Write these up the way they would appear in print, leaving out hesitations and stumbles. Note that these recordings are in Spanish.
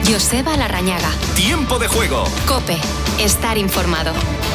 Joseba Larrañaga. Tiempo de juego. COPE. Estar informado.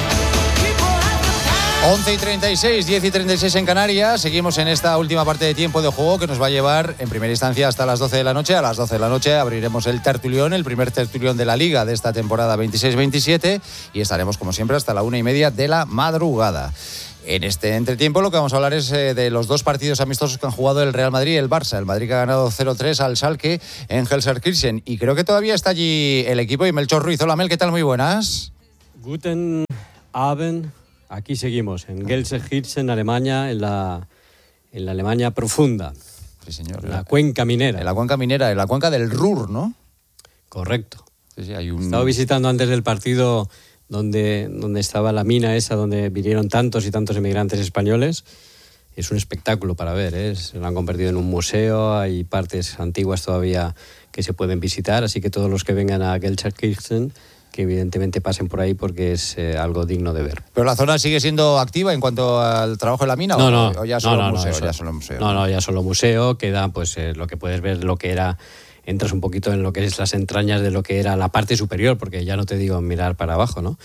11:36, 10:36 en Canarias. Seguimos en esta última parte de tiempo de juego que nos va a llevar en primera instancia hasta las 12 de la noche. A las 12 de la noche abriremos el tertulión, el primer tertulión de la Liga de esta temporada 26-27 y estaremos como siempre hasta la 1:30 de la madrugada. En este entretiempo lo que vamos a hablar es de los dos partidos amistosos que han jugado el Real Madrid y el Barça. El Madrid que ha ganado 0-3 al Schalke en Gelsenkirchen y creo que todavía está allí el equipo y Melchor Ruiz. Hola Mel, ¿qué tal? Muy buenas. Guten Abend. Aquí seguimos, en Gelsenkirchen, Alemania, en la Alemania profunda. Sí, señor. En la cuenca minera. En la cuenca minera, en la cuenca del Ruhr, ¿no? Correcto. Sí, hay He estado visitando antes del partido donde estaba la mina esa, donde vinieron tantos y tantos emigrantes españoles. Es un espectáculo para ver, lo han convertido en un museo, hay partes antiguas todavía que se pueden visitar, así que todos los que vengan a Gelsenkirchen, que evidentemente pasen por ahí porque es algo digno de ver. ¿Pero la zona sigue siendo activa en cuanto al trabajo de la mina? ¿O ya solo museo? Ya solo museo. No, ya solo museo. Queda pues lo que puedes ver, lo que era... Entras un poquito en lo que es las entrañas de lo que era la parte superior, porque ya no te digo mirar para abajo, ¿no?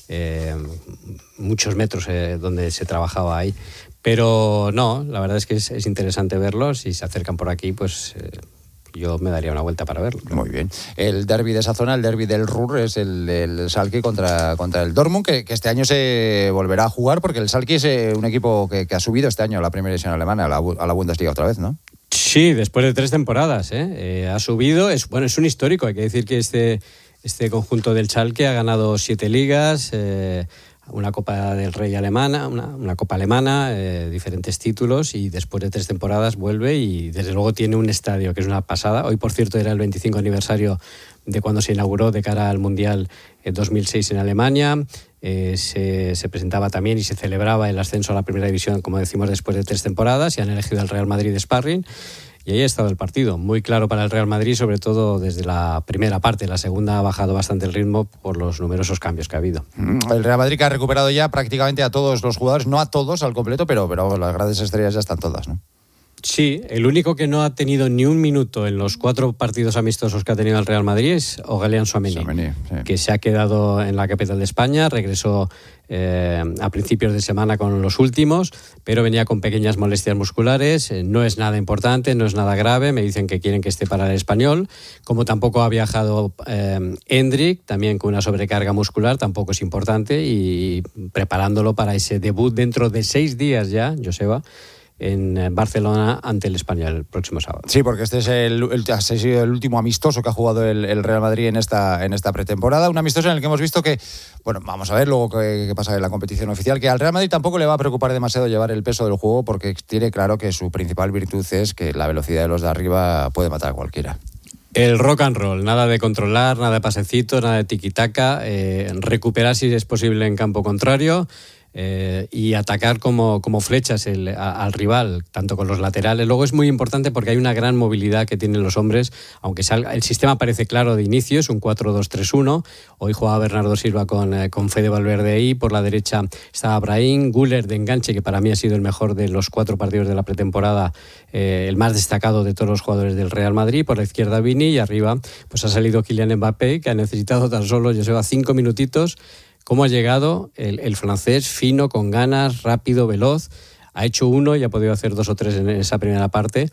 Muchos metros donde se trabajaba ahí. Pero no, la verdad es que es interesante verlos. Si se acercan por aquí, pues... yo me daría una vuelta para verlo. Muy bien. El derbi de esa zona, el derbi del Ruhr, es el del Schalke contra el Dortmund, que este año se volverá a jugar, porque el Schalke es un equipo que ha subido este año a la primera división alemana, a la Bundesliga otra vez, ¿no? Sí, después de 3 temporadas, ha subido. Es un histórico. Hay que decir que este conjunto del Schalke ha ganado 7 ligas, una Copa del Rey alemana, una Copa alemana, diferentes títulos, y después de 3 temporadas vuelve y desde luego tiene un estadio que es una pasada. Hoy, por cierto, era el 25 aniversario de cuando se inauguró de cara al Mundial 2006 en Alemania. Se presentaba también y se celebraba el ascenso a la primera división, como decimos, después de 3 temporadas, y han elegido al Real Madrid de sparring. Y ahí ha estado el partido, muy claro para el Real Madrid, sobre todo desde la primera parte. La segunda ha bajado bastante el ritmo por los numerosos cambios que ha habido. El Real Madrid que ha recuperado ya prácticamente a todos los jugadores, no a todos al completo, pero las grandes estrellas ya están todas, ¿no? Sí, el único que no ha tenido ni un minuto en los 4 partidos amistosos que ha tenido el Real Madrid es Aurélien Tchouaméni, sí, que se ha quedado en la capital de España, regresó a principios de semana con los últimos, pero venía con pequeñas molestias musculares. No es nada importante, no es nada grave, me dicen que quieren que esté para el Español. Como tampoco ha viajado Endrick, también con una sobrecarga muscular, tampoco es importante, y preparándolo para ese debut dentro de 6 días ya, Joseba, en Barcelona ante el Español el próximo sábado. Sí, porque este es el último amistoso que ha jugado el Real Madrid en esta pretemporada. Un amistoso en el que hemos visto que, bueno, vamos a ver luego qué pasa en la competición oficial, que al Real Madrid tampoco le va a preocupar demasiado llevar el peso del juego, porque tiene claro que su principal virtud es que la velocidad de los de arriba puede matar a cualquiera. El rock and roll, nada de controlar, nada de pasecitos, nada de tiquitaca, recuperar si es posible en campo contrario, y atacar como flechas al rival, tanto con los laterales. Luego es muy importante porque hay una gran movilidad que tienen los hombres, aunque el sistema parece claro de inicio, es un 4-2-3-1. Hoy jugaba Bernardo Silva con Fede Valverde ahí, por la derecha estaba Brahim, Güler de enganche, que para mí ha sido el mejor de los 4 partidos de la pretemporada, el más destacado de todos los jugadores del Real Madrid. Por la izquierda Vini, y arriba pues ha salido Kylian Mbappé, que ha necesitado tan solo, yo sé, 5 minutitos. ¿Cómo ha llegado el francés? Fino, con ganas, rápido, veloz. Ha hecho 1 y ha podido hacer 2 o 3 en esa primera parte.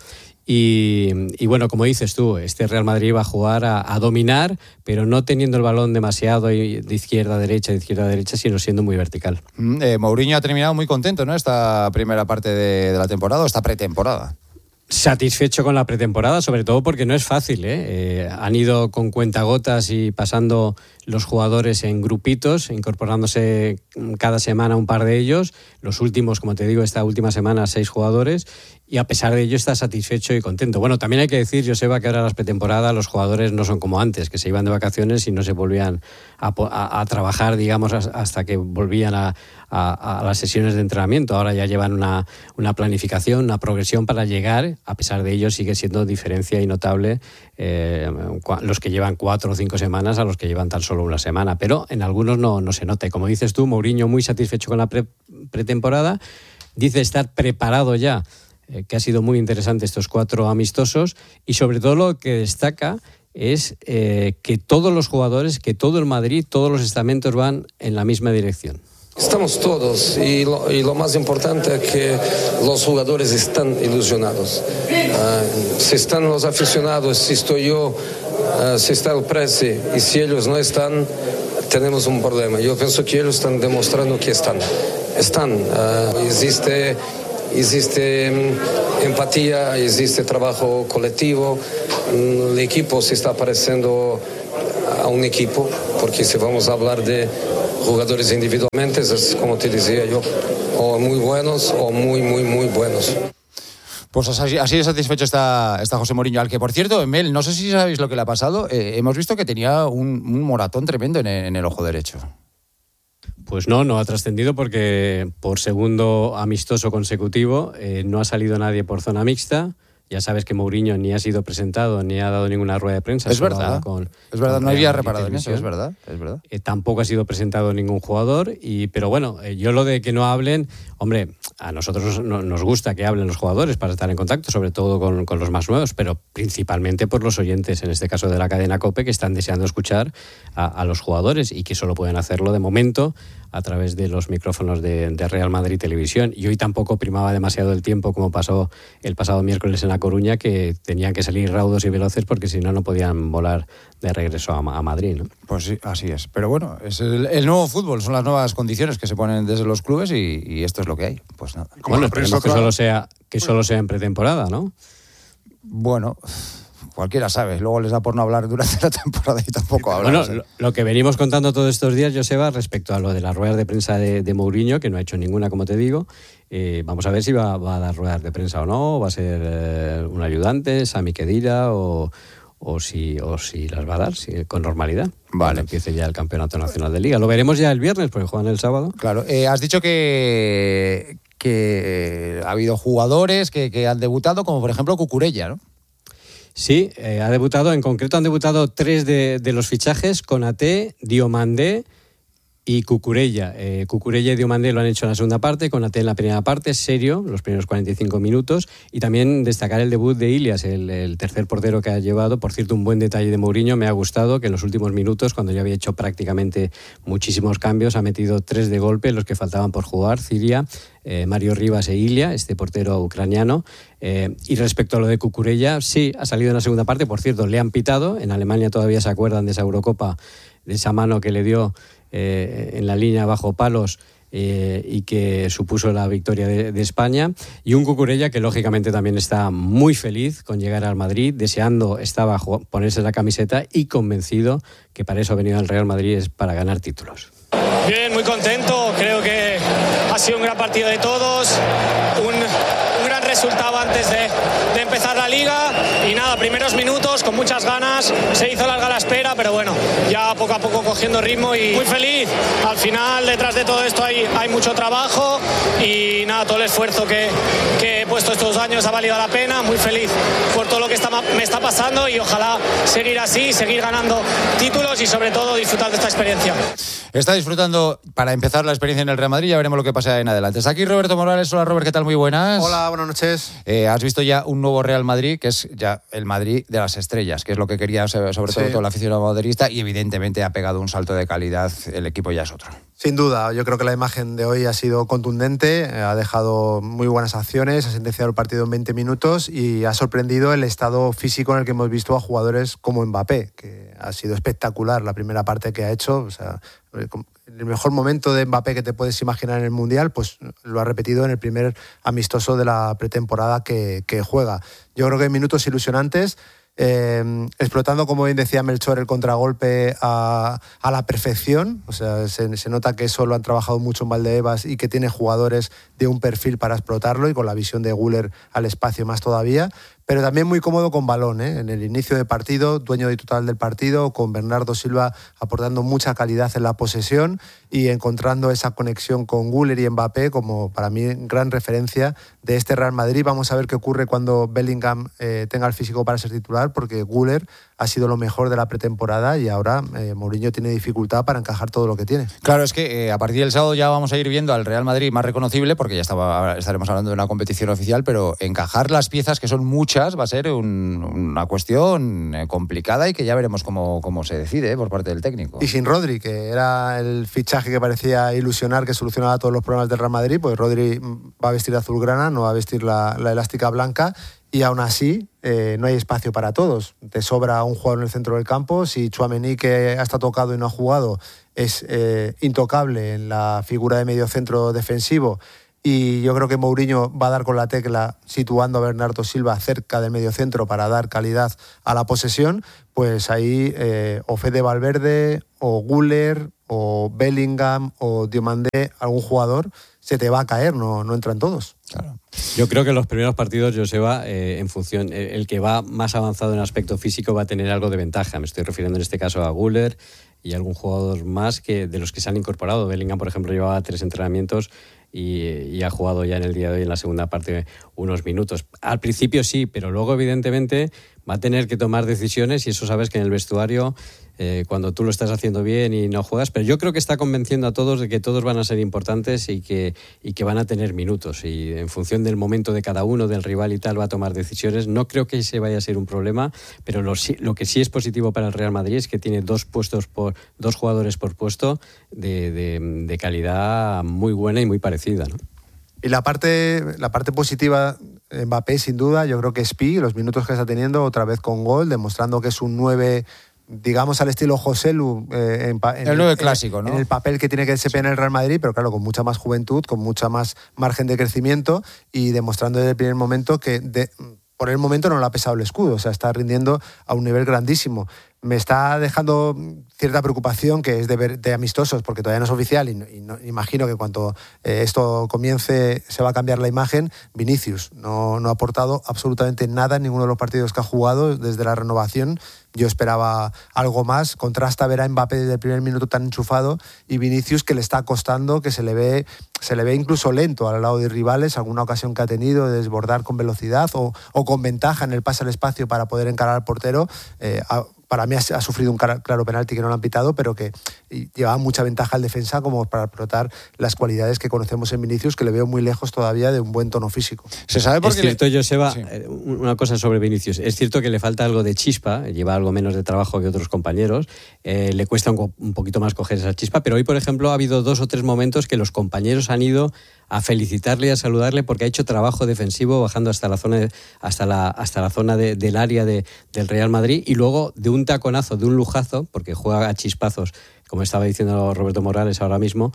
Y bueno, como dices tú, este Real Madrid va a jugar a dominar, pero no teniendo el balón demasiado de izquierda a derecha, sino siendo muy vertical. Mourinho ha terminado muy contento, ¿no?, esta primera parte de la temporada, o esta pretemporada. Satisfecho con la pretemporada, sobre todo porque no es fácil, han ido con cuentagotas y pasando los jugadores en grupitos, incorporándose cada semana un par de ellos. Los últimos, como te digo, esta última semana 6 jugadores, y a pesar de ello está satisfecho y contento. Bueno, también hay que decir, Joseba, que ahora las pretemporadas los jugadores no son como antes, que se iban de vacaciones y no se volvían a trabajar, digamos, hasta que volvían a las sesiones de entrenamiento. Ahora ya llevan una planificación, una progresión para llegar. A pesar de ello sigue siendo diferencia y notable los que llevan 4 o 5 semanas a los que llevan tan solo una semana, pero en algunos no se nota. Y como dices tú, Mourinho muy satisfecho con la pretemporada, dice estar preparado ya, que ha sido muy interesante estos 4 amistosos, y sobre todo lo que destaca es que todos los jugadores, que todo el Madrid, todos los estamentos van en la misma dirección. Estamos todos y lo más importante es que los jugadores están ilusionados. Si están los aficionados, si estoy yo, si está el presi y si ellos no están, tenemos un problema. Yo pienso que ellos están demostrando que están. Existe empatía, existe trabajo colectivo, el equipo se está pareciendo a un equipo, porque si vamos a hablar de jugadores individualmente, es como te decía yo, o muy buenos o muy, muy, muy buenos. Pues así de satisfecho está José Mourinho, al que, por cierto, Mel, no sé si sabéis lo que le ha pasado, hemos visto que tenía un moratón tremendo en el ojo derecho. Pues no ha trascendido porque por segundo amistoso consecutivo no ha salido nadie por zona mixta. Ya sabes que Mourinho ni ha sido presentado ni ha dado ninguna rueda de prensa. Es verdad, no había reparado en eso, es verdad. Tampoco ha sido presentado ningún jugador, pero bueno, yo lo de que no hablen, hombre, a nosotros nos gusta que hablen los jugadores para estar en contacto, sobre todo con los más nuevos, pero principalmente por los oyentes, en este caso de la cadena COPE, que están deseando escuchar a los jugadores y que solo pueden hacerlo de momento a través de los micrófonos de Real Madrid Televisión. Y hoy tampoco primaba demasiado el tiempo, como pasó el pasado miércoles en La Coruña, que tenían que salir raudos y veloces porque si no podían volar de regreso a Madrid, ¿no? Pues sí, así es. Pero bueno, es el nuevo fútbol, son las nuevas condiciones que se ponen desde los clubes y esto es lo que hay. Pues nada. Bueno, esperemos que solo sea en pretemporada, ¿no? Bueno, cualquiera sabe. Luego les da por no hablar durante la temporada y tampoco hablan. Bueno, lo que venimos contando todos estos días, Joseba, respecto a lo de las ruedas de prensa de Mourinho, que no ha hecho ninguna, como te digo, vamos a ver si va a dar ruedas de prensa o no, va a ser un ayudante, Sami Khedira o si las va a dar con normalidad. Vale. Cuando empiece ya el Campeonato Nacional de Liga. Lo veremos ya el viernes, porque juegan el sábado. Claro. Has dicho que ha habido jugadores que han debutado, como por ejemplo Cucurella, ¿no? Sí, ha debutado, en concreto han debutado 3 de los fichajes, Konaté, Diomandé y Cucurella. Cucurella y Diomandé lo han hecho en la segunda parte, Konaté en la primera parte, serio, los primeros 45 minutos. Y también destacar el debut de Ilias, el tercer portero que ha llevado. Por cierto, un buen detalle de Mourinho, me ha gustado que en los últimos minutos, cuando ya había hecho prácticamente muchísimos cambios, ha metido 3 de golpe, los que faltaban por jugar, Ciria, Mario Rivas e Ilia, este portero ucraniano. Y respecto a lo de Cucurella, sí, ha salido en la segunda parte. Por cierto, le han pitado. En Alemania todavía se acuerdan de esa Eurocopa, de esa mano que le dio en la línea bajo palos y que supuso la victoria de España. Y un Cucurella que lógicamente también está muy feliz con llegar al Madrid, estaba ponerse la camiseta y convencido que para eso ha venido al Real Madrid, es para ganar títulos. Bien, muy contento, creo que ha sido un gran partido de todos, un gran resultado antes de empezar la Liga y nada, primeros minutos con muchas ganas, se hizo larga la espera, pero bueno, ya poco a poco cogiendo ritmo y muy feliz. Al final, detrás de todo esto hay mucho trabajo y nada, todo el esfuerzo que he puesto estos años ha valido la pena, muy feliz por todo lo que me está pasando y ojalá seguir así, seguir ganando títulos y sobre todo disfrutar de esta experiencia. Está disfrutando para empezar la experiencia en el Real Madrid, ya veremos lo que pasa en adelante. Está aquí Roberto Morales. Hola Robert, ¿qué tal? Muy buenas. Hola, buenas noches. Has visto ya un nuevo Real Madrid, que es ya el Madrid de las estrellas, que es lo que quería sobre todo la afición madridista, y evidentemente ha pegado un salto de calidad, el equipo ya es otro. Sin duda, yo creo que la imagen de hoy ha sido contundente, ha dejado muy buenas acciones, ha sentenciado el partido en 20 minutos y ha sorprendido el estado físico en el que hemos visto a jugadores como Mbappé, que ha sido espectacular la primera parte que ha hecho. O sea, el mejor momento de Mbappé que te puedes imaginar en el Mundial, pues lo ha repetido en el primer amistoso de la pretemporada que juega. Yo creo que hay minutos ilusionantes, explotando, como bien decía Melchor, el contragolpe a la perfección. O sea, se nota que eso lo han trabajado mucho en Valdebebas y que tiene jugadores de un perfil para explotarlo, y con la visión de Güler al espacio más todavía. Pero también muy cómodo con balón, en el inicio de partido, dueño de total del partido, con Bernardo Silva aportando mucha calidad en la posesión y encontrando esa conexión con Güler y Mbappé como, para mí, gran referencia de este Real Madrid. Vamos a ver qué ocurre cuando Bellingham tenga el físico para ser titular, porque Güler ha sido lo mejor de la pretemporada y ahora Mourinho tiene dificultad para encajar todo lo que tiene. Claro, es que a partir del sábado ya vamos a ir viendo al Real Madrid más reconocible, porque ya estaremos hablando de una competición oficial, pero encajar las piezas, que son muchas muchas, va a ser una cuestión complicada y que ya veremos cómo se decide por parte del técnico. Y sin Rodri, que era el fichaje que parecía ilusionar, que solucionaba todos los problemas del Real Madrid, pues Rodri va a vestir azulgrana, no va a vestir la elástica blanca, y aún así no hay espacio para todos. Te sobra un jugador en el centro del campo. Si Tchouaméni, que ha estado tocado y no ha jugado, es intocable en la figura de mediocentro defensivo, y yo creo que Mourinho va a dar con la tecla situando a Bernardo Silva cerca del mediocentro para dar calidad a la posesión, pues ahí o Fede Valverde, o Güler, o Bellingham, o Diomandé, algún jugador se te va a caer, no entran todos. Claro. Yo creo que en los primeros partidos, Joseba, en función, el que va más avanzado en aspecto físico va a tener algo de ventaja. Me estoy refiriendo en este caso a Güler y algún jugador más que de los que se han incorporado. Bellingham, por ejemplo, llevaba 3 entrenamientos y ha jugado ya en el día de hoy, en la segunda parte, unos minutos. Al principio sí, pero luego evidentemente va a tener que tomar decisiones, y eso sabes que en el vestuario, cuando tú lo estás haciendo bien y no juegas, pero yo creo que está convenciendo a todos de que todos van a ser importantes y que van a tener minutos, y en función del momento de cada uno, del rival y tal, va a tomar decisiones. No creo que ese vaya a ser un problema, pero lo que sí es positivo para el Real Madrid es que tiene dos jugadores por puesto de calidad muy buena y muy parecida, ¿no? Y la parte positiva, Mbappé, sin duda, yo creo que es Pi, los minutos que está teniendo, otra vez con gol, demostrando que es un 9, digamos, al estilo Joselu, el 9 clásico, ¿no? En el papel que tiene que desempeñar el Real Madrid, pero claro, con mucha más juventud, con mucha más margen de crecimiento, y demostrando desde el primer momento que por el momento no le ha pesado el escudo, o sea, está rindiendo a un nivel grandísimo. Me está dejando cierta preocupación, que es de amistosos, porque todavía no es oficial, y no, imagino que cuando esto comience se va a cambiar la imagen. Vinicius no ha aportado absolutamente nada en ninguno de los partidos que ha jugado desde la renovación. Yo esperaba algo más. Contrasta ver a Mbappé desde el primer minuto tan enchufado, y Vinicius, que le está costando, que se le ve incluso lento al lado de rivales, alguna ocasión que ha tenido de desbordar con velocidad o con ventaja en el pase al espacio para poder encarar al portero. Para mí ha sufrido un claro penalti que no lo han pitado, pero que llevaba mucha ventaja al defensa como para explotar las cualidades que conocemos en Vinicius, que le veo muy lejos todavía de un buen tono físico. Se sabe por qué. Es cierto, Joseba, sí. Una cosa sobre Vinicius. Es cierto que le falta algo de chispa, lleva algo menos de trabajo que otros compañeros, le cuesta un poquito más coger esa chispa, pero hoy, por ejemplo, ha habido 2 o 3 momentos que los compañeros han ido a felicitarle y a saludarle porque ha hecho trabajo defensivo bajando hasta la zona del área del Real Madrid, y luego de un taconazo, de un lujazo, porque juega a chispazos, como estaba diciendo Roberto Morales ahora mismo,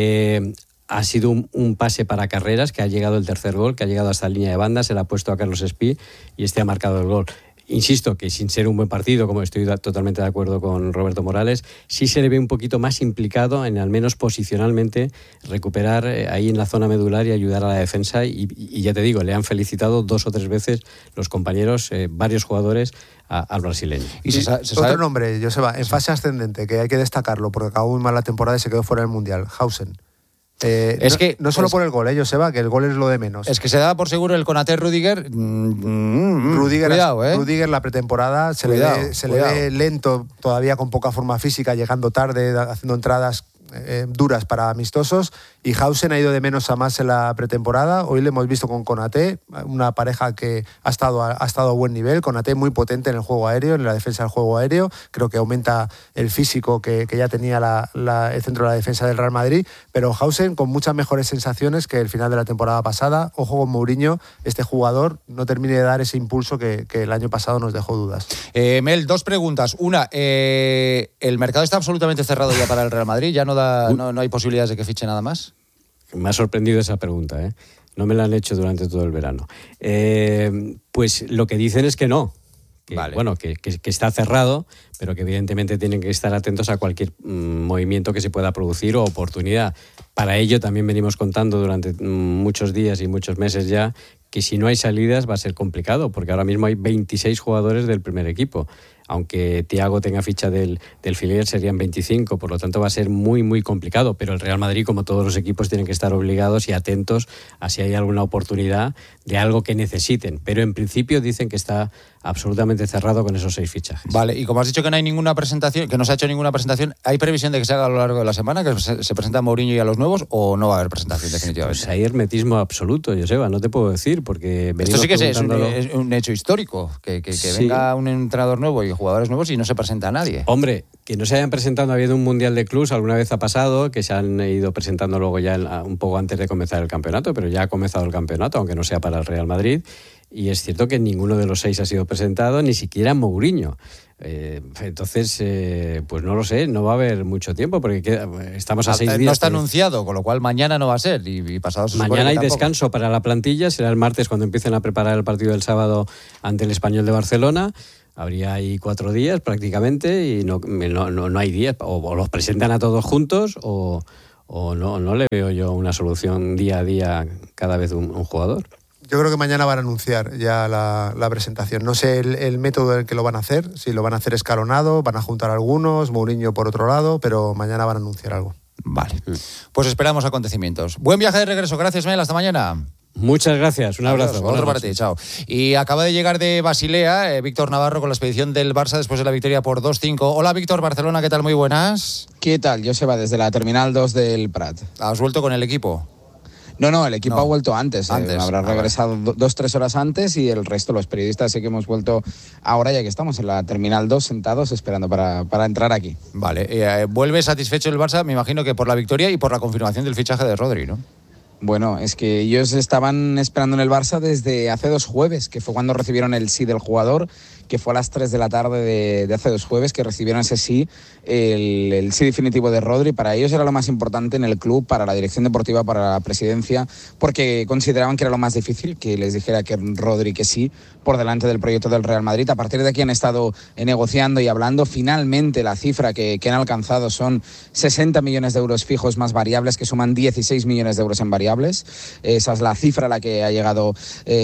ha sido un pase para Carreras, que ha llegado el tercer gol, que ha llegado hasta la línea de banda, se la ha puesto a Carlos Espí y ha marcado el gol. Insisto que sin ser un buen partido, como estoy totalmente de acuerdo con Roberto Morales, sí se le ve un poquito más implicado en, al menos posicionalmente, recuperar ahí en la zona medular y ayudar a la defensa, y ya te digo, le han felicitado 2 o 3 veces los compañeros, varios jugadores, al brasileño. Y se sabe otro nombre, Joseba, en fase ascendente, que hay que destacarlo porque acabó muy mal la temporada y se quedó fuera del Mundial, Hausen. No solo por el gol, Joseba, que el gol es lo de menos. Es que se daba por seguro el Konaté Rudiger. Cuidado, Rudiger, la pretemporada se le ve lento, todavía con poca forma física, llegando tarde, haciendo entradas duras para amistosos, y Hausen ha ido de menos a más en la pretemporada. Hoy le hemos visto con Konaté, una pareja que ha estado a buen nivel. Konaté muy potente en el juego aéreo, en la defensa del juego aéreo, creo que aumenta el físico que ya tenía el centro de la defensa del Real Madrid, pero Hausen con muchas mejores sensaciones que el final de la temporada pasada. Ojo con Mourinho, este jugador no termine de dar ese impulso que el año pasado nos dejó dudas. Mel, 2 preguntas. Una, ¿el mercado está absolutamente cerrado ya para el Real Madrid? ¿Ya no hay posibilidades de que fiche nada más? Me ha sorprendido esa pregunta, ¿eh? No me la han hecho durante todo el verano. Pues lo que dicen es que no. Vale. Bueno, que está cerrado, pero que evidentemente tienen que estar atentos a cualquier movimiento que se pueda producir o oportunidad. Para ello también venimos contando durante muchos días y muchos meses ya que si no hay salidas va a ser complicado, porque ahora mismo hay 26 jugadores del primer equipo. Aunque Thiago tenga ficha del filial, serían 25, por lo tanto va a ser muy, muy complicado. Pero el Real Madrid, como todos los equipos, tienen que estar obligados y atentos a si hay alguna oportunidad de algo que necesiten. Pero en principio dicen que está absolutamente cerrado con esos 6 fichajes. Vale, y como has dicho que no hay ninguna presentación, que no se ha hecho ninguna presentación, ¿hay previsión de que se haga a lo largo de la semana, que se presenta a Mourinho y a los nuevos, o no va a haber presentación definitivamente? Pues hay hermetismo absoluto, Joseba, no te puedo decir, porque esto sí que es un hecho histórico, que sí. Venga un entrenador nuevo y jugadores nuevos y no se presenta a nadie. Hombre, que no se hayan presentado, ha habido un Mundial de Clubs, alguna vez ha pasado, que se han ido presentando luego ya un poco antes de comenzar el campeonato, pero ya ha comenzado el campeonato, aunque no sea para el Real Madrid. Y es cierto que ninguno de los 6 ha sido presentado, ni siquiera Mourinho. Entonces, pues no lo sé, no va a haber mucho tiempo, porque estamos a 6 días. No está anunciado, con lo cual mañana no va a ser, y pasado se mañana hay tampoco. Descanso para la plantilla, será el martes cuando empiecen a preparar el partido del sábado ante el Español de Barcelona. Habría ahí 4 días prácticamente y no hay días, o los presentan a todos juntos o no le veo yo una solución día a día cada vez un jugador. Yo creo que mañana van a anunciar ya la presentación. No sé el método en el que lo van a hacer, si lo van a hacer escalonado, van a juntar algunos, Mourinho por otro lado, pero mañana van a anunciar algo. Vale, pues esperamos acontecimientos. Buen viaje de regreso, gracias Mel, hasta mañana. Muchas gracias, un abrazo. Otro para ti, chao. Y acaba de llegar de Basilea Víctor Navarro con la expedición del Barça después de la victoria por 2-5. Hola Víctor, Barcelona, ¿qué tal? Muy buenas. ¿Qué tal? Joseba, desde la Terminal 2 del Prat. ¿Has vuelto con el equipo? No, el equipo ha vuelto antes. Habrá regresado vale. 2-3 horas antes y el resto, los periodistas, sí que hemos vuelto ahora, ya que estamos en la Terminal 2 sentados esperando para entrar aquí. Vale, ¿vuelve satisfecho el Barça? Me imagino que por la victoria y por la confirmación del fichaje de Rodri, ¿no? Bueno, es que ellos estaban esperando en el Barça desde hace 2 jueves, que fue cuando recibieron el sí del jugador, que fue a las 3 de la tarde de hace 2 jueves que recibieron ese sí, el sí definitivo de Rodri. Para ellos era lo más importante en el club, para la dirección deportiva, para la presidencia, porque consideraban que era lo más difícil, que les dijera que Rodri que sí, por delante del proyecto del Real Madrid. A partir de aquí han estado negociando y hablando. Finalmente la cifra que han alcanzado son 60 millones de euros fijos más variables, que suman 16 millones de euros en variables. Esa es la cifra a la que ha llegado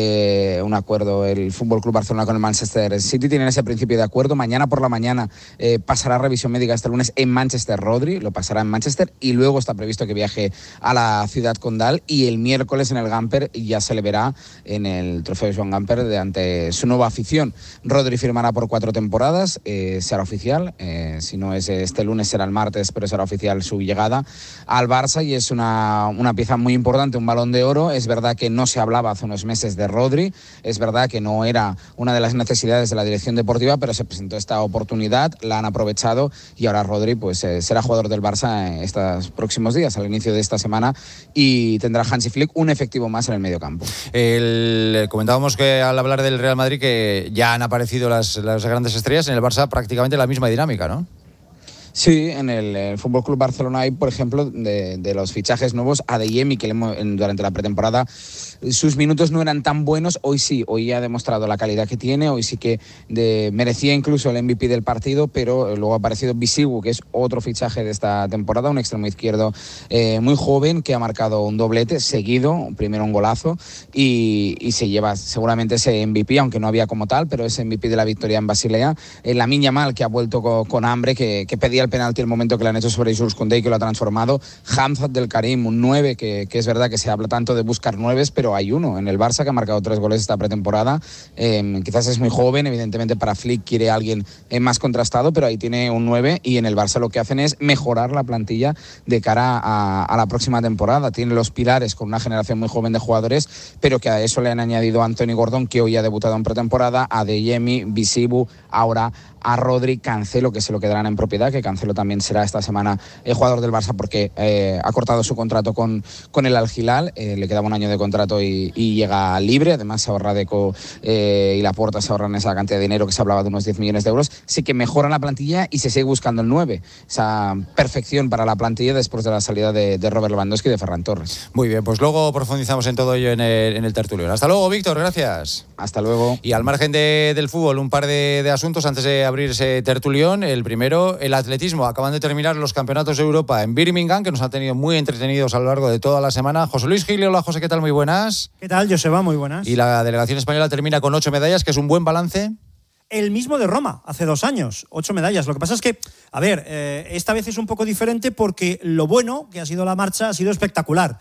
un acuerdo el FC Barcelona con el Manchester City. Tienen ese principio de acuerdo. Mañana por la mañana pasará revisión médica este lunes en Manchester Rodri, lo pasará en Manchester y luego está previsto que viaje a la ciudad condal y el miércoles en el Gamper ya se le verá en el trofeo Joan Gamper ante su nueva afición. Rodri firmará por 4 temporadas, será oficial, si no es este lunes será el martes, pero será oficial su llegada al Barça y es una pieza muy importante, un Balón de Oro. Es verdad que no se hablaba hace unos meses de Rodri, es verdad que no era una de las necesidades de la dirección deportiva, pero se presentó esta oportunidad, la han aprovechado y ahora Rodri pues será jugador del Barça estos próximos días, al inicio de esta semana, y tendrá Hansi Flick un efectivo más en el mediocampo. Comentábamos que al hablar del Real Madrid que ya han aparecido las grandes estrellas, en el Barça prácticamente la misma dinámica, ¿no? Sí, en el FC Barcelona hay, por ejemplo, de los fichajes nuevos, Adeyemi, que durante la pretemporada sus minutos no eran tan buenos, hoy sí, hoy ha demostrado la calidad que tiene, hoy sí que merecía incluso el MVP del partido, pero luego ha aparecido Bisigu, que es otro fichaje de esta temporada, un extremo izquierdo muy joven, que ha marcado un doblete seguido, primero un golazo, y se lleva seguramente ese MVP, aunque no había como tal, pero ese MVP de la victoria en Basilea. Lamine Yamal, que ha vuelto con hambre, que pedía el penalti el momento que le han hecho sobre Jules Koundé y que lo ha transformado. Hamza Abdelkarim, un 9, que es verdad que se habla tanto de buscar 9, pero hay uno en el Barça que ha marcado 3 goles esta pretemporada. Quizás es muy joven, evidentemente para Flick quiere a alguien más contrastado, pero ahí tiene un 9 y en el Barça lo que hacen es mejorar la plantilla de cara a la próxima temporada. Tiene los pilares con una generación muy joven de jugadores, pero que a eso le han añadido a Anthony Gordon, que hoy ha debutado en pretemporada, a Adeyemi, Bisigu, ahora a Rodri, Cancelo, que se lo quedarán en propiedad, que Cancelo también será esta semana el jugador del Barça porque ha cortado su contrato con el Al Hilal, le quedaba un año de contrato y llega libre. Además se ahorra Deco y Laporta, se ahorran esa cantidad de dinero que se hablaba de unos 10 millones de euros. Sí que mejoran la plantilla y se sigue buscando el 9, esa perfección para la plantilla después de la salida de Robert Lewandowski y de Ferran Torres. Muy bien, pues luego profundizamos en todo ello en el tertulión. Hasta luego, Víctor, gracias. Hasta luego. Y al margen del fútbol, un par de asuntos antes de abrir ese tertulión. El primero, el atletismo. Acaban de terminar los campeonatos de Europa en Birmingham, que nos han tenido muy entretenidos a lo largo de toda la semana. José Luis Gil, hola José, ¿qué tal? Muy buenas. ¿Qué tal, Joseba? Muy buenas. Y la delegación española termina con 8 medallas, que es un buen balance. El mismo de Roma, hace 2 años, 8 medallas. Lo que pasa es que, a ver, esta vez es un poco diferente porque lo bueno que ha sido la marcha ha sido espectacular.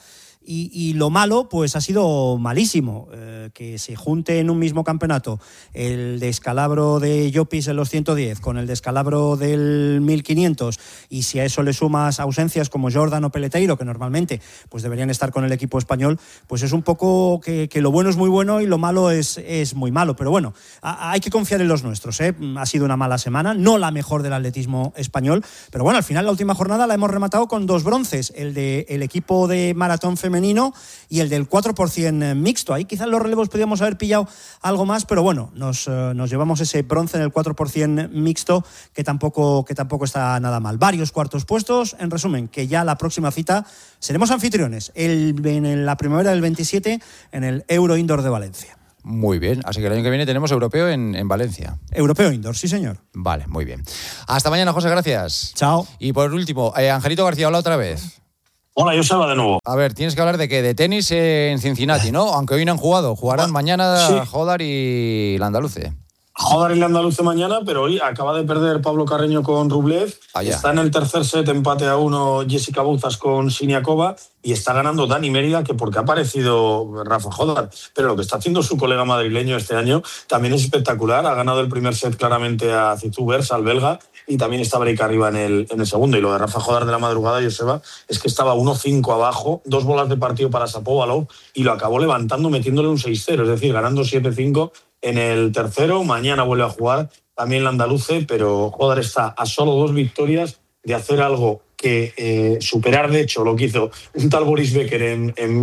Y lo malo, pues ha sido malísimo. Que se junte en un mismo campeonato el descalabro de Llopis en los 110 con el descalabro del 1500, y si a eso le sumas ausencias como Jordan o Peleteiro, que normalmente pues deberían estar con el equipo español, pues es un poco que lo bueno es muy bueno y lo malo es muy malo. Pero bueno, hay que confiar en los nuestros, ¿eh? Ha sido una mala semana, no la mejor del atletismo español, pero bueno, al final la última jornada la hemos rematado con 2 bronces, el del equipo de maratón femenino y el del 4% mixto. Ahí quizás los relevos podríamos haber pillado algo más, pero bueno, nos llevamos ese bronce en el 4% mixto, que tampoco está nada mal. Varios cuartos puestos. En resumen, que ya la próxima cita seremos anfitriones en la primavera del 27 en el Euro Indoor de Valencia. Muy bien, así que el año que viene tenemos europeo en Valencia. Europeo Indoor, sí señor. Vale, muy bien. Hasta mañana, José, gracias. Chao. Y por último, Angelito García, hola otra vez. Hola, Joseba, de nuevo. A ver, tienes que hablar de qué, de tenis en Cincinnati, ¿no? Aunque hoy no han jugado, jugarán mañana sí. Jodar y Landaluce. Jodar y Landaluce mañana, pero hoy acaba de perder Pablo Carreño con Rublev. Está en el tercer set, empate a 1 Jessica Bouzas con Siniakova, y está ganando Dani Mérida, que porque ha aparecido Rafa Jodar, pero lo que está haciendo su colega madrileño este año también es espectacular. Ha ganado el primer set claramente a Zizou-Bersa, al belga, y también está break arriba en el segundo. Y lo de Rafa Jodar de la madrugada, Joseba, es que estaba 1-5 abajo, 2 bolas de partido para Shapovalov, y lo acabó levantando metiéndole un 6-0, es decir, ganando 7-5 en el tercero. Mañana vuelve a jugar también Landaluce, pero Jodar está a solo 2 victorias de hacer algo que superar, de hecho, lo que hizo un tal Boris Becker en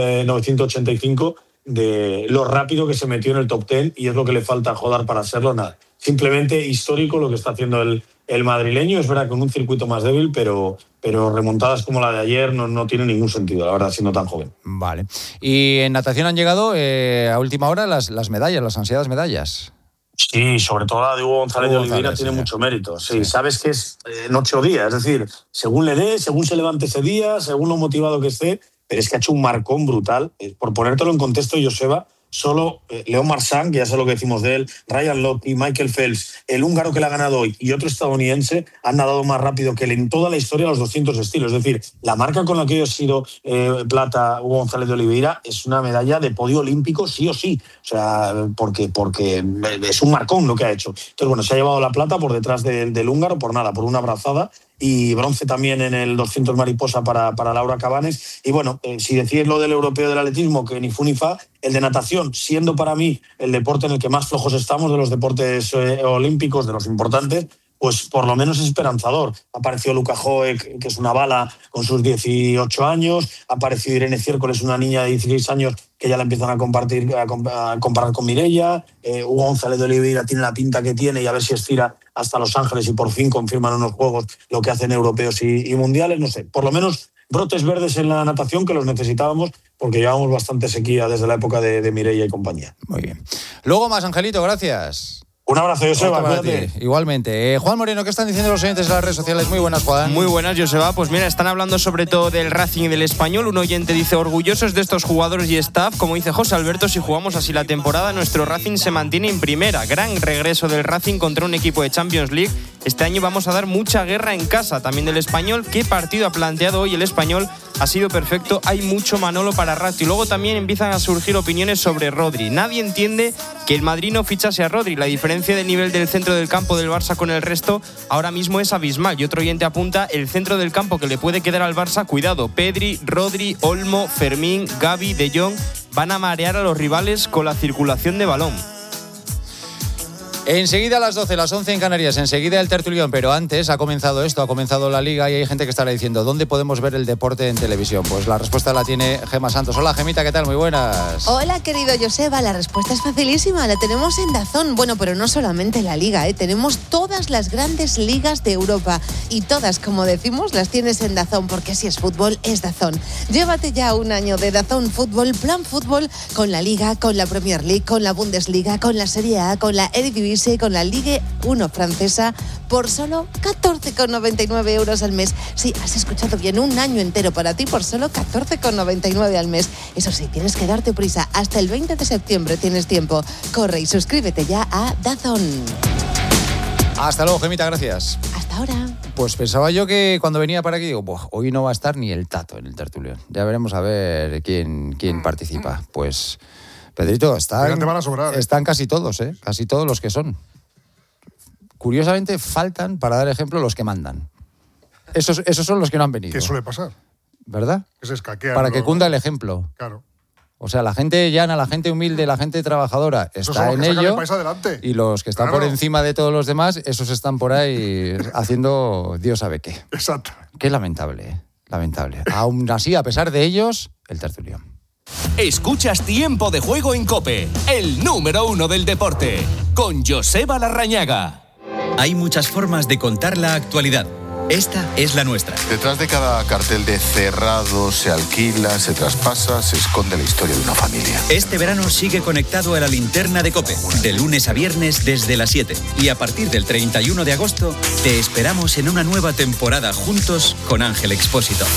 1985, de lo rápido que se metió en el top 10, y es lo que le falta a Jodar para serlo. Nada, simplemente histórico lo que está haciendo el madrileño. Es verdad, con un circuito más débil, pero remontadas como la de ayer no tiene ningún sentido, la verdad, siendo tan joven. Vale. Y en natación han llegado a última hora las medallas, las ansiadas medallas. Sí, sobre todo la de Hugo González de Oliveira tiene mucho mérito. Sí, sabes que es noche o día, es decir, según le dé, según se levante ese día, según lo motivado que esté, pero es que ha hecho un marcón brutal. Por ponértelo en contexto, Joseba, solo Leon Marchand, que ya sé lo que decimos de él, Ryan Lochte y Michael Phelps, el húngaro que le ha ganado hoy y otro estadounidense, han nadado más rápido que él en toda la historia de los 200 estilos. Es decir, la marca con la que ha sido plata Hugo González de Oliveira es una medalla de podio olímpico sí o sí. O sea, porque es un marcón lo que ha hecho. Entonces, bueno, se ha llevado la plata por detrás del húngaro, por nada, por una brazada. Y bronce también en el 200 mariposa para Laura Cabanes. Y bueno, si decís lo del europeo del atletismo, que ni fu ni fa, el de natación, siendo para mí el deporte en el que más flojos estamos de los deportes olímpicos, de los importantes, pues por lo menos es esperanzador. Ha aparecido Luca Hoek, que es una bala con sus 18 años. Ha aparecido Irene Ciércoles, una niña de 16 años que ya la empiezan a comparar con Mireia. Hugo González de Oliveira tiene la pinta que tiene, y a ver si estira hasta Los Ángeles y por fin confirman unos juegos lo que hacen europeos y mundiales. No sé, por lo menos brotes verdes en la natación, que los necesitábamos, porque llevamos bastante sequía desde la época de Mireia y compañía. Muy bien. Luego más, Angelito, gracias. Un abrazo, Joseba, cuídate. Igualmente. Juan Moreno, ¿qué están diciendo los oyentes de las redes sociales? Muy buenas, Juan. Muy buenas, Joseba. Pues mira, están hablando sobre todo del Racing y del Español. Un oyente dice, orgullosos de estos jugadores y staff. Como dice José Alberto, si jugamos así la temporada, nuestro Racing se mantiene en primera. Gran regreso del Racing contra un equipo de Champions League. Este año vamos a dar mucha guerra en casa. También del Español. ¿Qué partido ha planteado hoy el Español? Ha sido perfecto. Hay mucho Manolo para rato. Y luego también empiezan a surgir opiniones sobre Rodri. Nadie entiende que el Madrid no fichase a Rodri. La diferencia del nivel del centro del campo del Barça con el resto ahora mismo es abismal. Y otro oyente apunta, el centro del campo que le puede quedar al Barça, cuidado, Pedri, Rodri, Olmo, Fermín, Gavi, De Jong, van a marear a los rivales con la circulación de balón. Enseguida a las 12, las 11 en Canarias, enseguida el tertulión, pero antes ha comenzado esto, ha comenzado la Liga, y hay gente que estará diciendo, ¿dónde podemos ver el deporte en televisión? Pues la respuesta la tiene Gemma Santos. Hola, Gemita, ¿qué tal? Muy buenas. Hola, querido Joseba, la respuesta es facilísima, la tenemos en DAZN. Bueno, pero no solamente la Liga, tenemos todas las grandes ligas de Europa, y todas, como decimos, las tienes en DAZN, porque si es fútbol, es DAZN. Llévate ya un año de DAZN Fútbol, plan fútbol, con la Liga, con la Premier League, con la Bundesliga, con la Serie A, con la Eredivisie, con la Ligue 1 francesa, por solo 14,99 euros al mes. Sí, has escuchado bien, un año entero para ti por solo 14,99 al mes. Eso sí, tienes que darte prisa. Hasta el 20 de septiembre tienes tiempo. Corre y suscríbete ya a DAZN. Hasta luego, Gemita, gracias. Hasta ahora. Pues pensaba yo que cuando venía para aquí, digo, hoy no va a estar ni el Tato en el tertulión. Ya veremos a ver quién participa. Pues, Pedrito, están casi todos, casi todos los que son. Curiosamente, faltan, para dar ejemplo, los que mandan. Esos son los que no han venido. ¿Qué suele pasar? ¿Verdad? Que se escaquean. Para que cunda el ejemplo. Claro. O sea, la gente llana, la gente humilde, la gente trabajadora está en ello. Y los que están por encima de todos los demás, esos están por ahí haciendo Dios sabe qué. Exacto. Qué lamentable, lamentable. Aún así, a pesar de ellos, el tertulión. Escuchas Tiempo de Juego en COPE, el número 1 del deporte, con Joseba Larrañaga. Hay muchas formas de contar la actualidad. Esta es la nuestra. Detrás de cada cartel de cerrado, se alquila, se traspasa, se esconde la historia de una familia. Este verano sigue conectado a la linterna de COPE, de lunes a viernes desde las 7. Y a partir del 31 de agosto, te esperamos en una nueva temporada juntos con Ángel Expósito.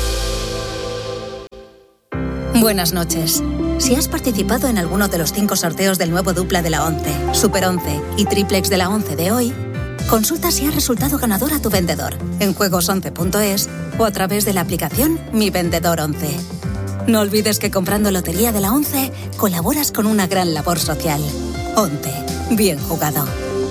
Buenas noches. Si has participado en alguno de los 5 sorteos del nuevo dupla de la 11, Super 11 y Triplex de la 11 de hoy, consulta si has resultado ganador a tu vendedor en juegos11.es o a través de la aplicación Mi Vendedor 11. No olvides que comprando Lotería de la 11 colaboras con una gran labor social. 11. Bien jugado.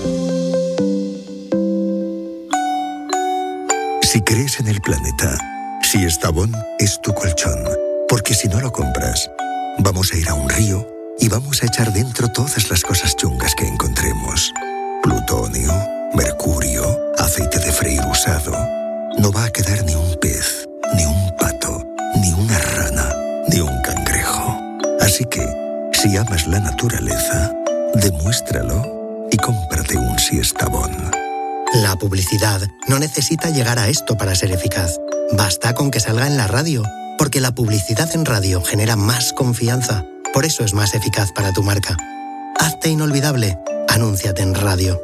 Si crees en el planeta, Siestabón es tu colchón. Porque si no lo compras, vamos a ir a un río y vamos a echar dentro todas las cosas chungas que encontremos. Plutonio, mercurio, aceite de freír usado. No va a quedar ni un pez, ni un pato, ni una rana, ni un cangrejo. Así que, si amas la naturaleza, demuéstralo y cómprate un Siestabón. La publicidad no necesita llegar a esto para ser eficaz. Basta con que salga en la radio, porque la publicidad en radio genera más confianza. Por eso es más eficaz para tu marca. Hazte inolvidable. Anúnciate en radio.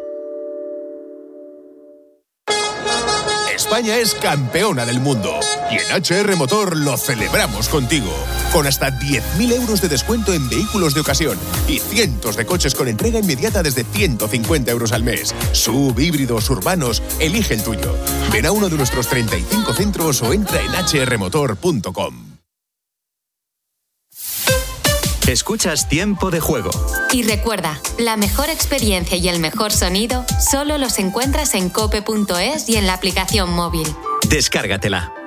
España es campeona del mundo y en HR Motor lo celebramos contigo. Con hasta 10.000 euros de descuento en vehículos de ocasión y cientos de coches con entrega inmediata desde 150 euros al mes. SUV, híbridos, urbanos, elige el tuyo. Ven a uno de nuestros 35 centros o entra en hrmotor.com. Escuchas Tiempo de Juego. Y recuerda, la mejor experiencia y el mejor sonido solo los encuentras en cope.es y en la aplicación móvil. Descárgatela.